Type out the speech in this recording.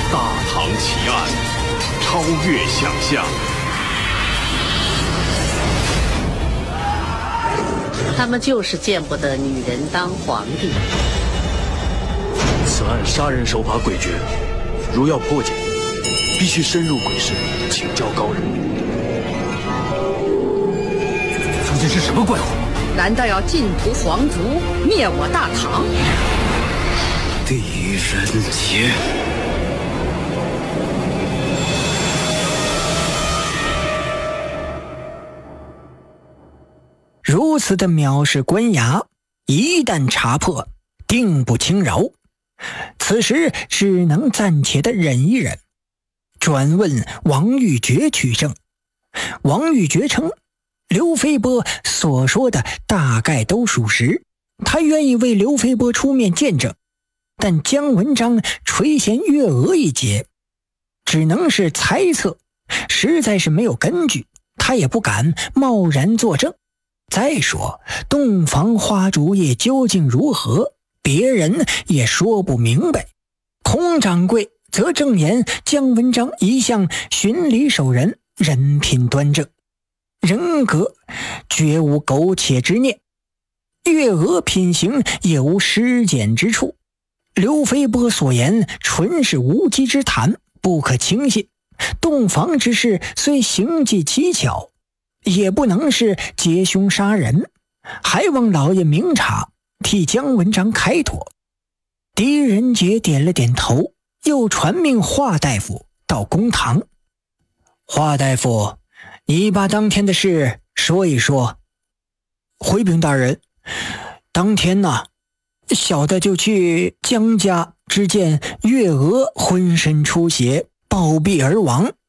大唐奇案，超越想象。 他们就是见不得女人当皇帝。 此案杀人手法诡谲，如要破解，必须深入鬼市，请教高人。 究竟是什么怪物？ 难道要尽屠皇族，灭我大唐？ 狄仁杰。 如此的藐视官衙，一旦查破，定不轻饶。此时只能暂且的忍一忍，转问王玉珏取证。王玉珏称，刘飞波所说的大概都属实，他愿意为刘飞波出面见证，但姜文章垂涎月娥一节，只能是猜测，实在是没有根据，他也不敢贸然作证。再说洞房花烛夜究竟如何，别人也说不明白。孔掌柜则证言姜文章一向循礼守人，人品端正，人格绝无苟且之念，月娥品行也无失检之处。刘飞波所言纯是无稽之谈，不可轻信。洞房之事虽行迹蹊跷，也不能是劫凶杀人，还望老爷明察，替姜文章开脱。狄仁杰点了点头，又传命华大夫到公堂。华大夫，你把当天的事说一说。回禀大人，当天小的就去姜家，只见月娥浑身出血，暴毙而亡，